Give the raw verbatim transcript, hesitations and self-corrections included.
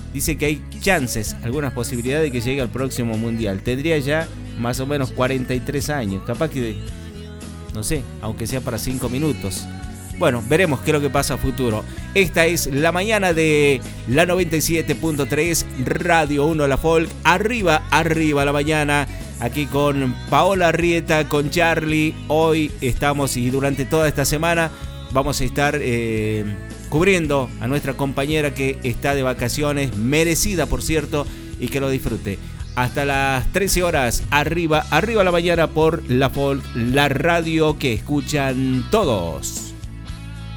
dice que hay chances, algunas posibilidades de que llegue al próximo Mundial. Tendría ya más o menos cuarenta y tres años, capaz que, no sé, aunque sea para cinco minutos. Bueno, veremos qué es lo que pasa a futuro. Esta es la mañana de la noventa y siete punto tres, Radio uno La Folk. Arriba, arriba la mañana. Aquí con Paola Arrieta, con Charlie. Hoy estamos y durante toda esta semana vamos a estar eh, cubriendo a nuestra compañera que está de vacaciones, merecida por cierto, y que lo disfrute. Hasta las trece horas, arriba, arriba la mañana por La Folk, la radio que escuchan todos.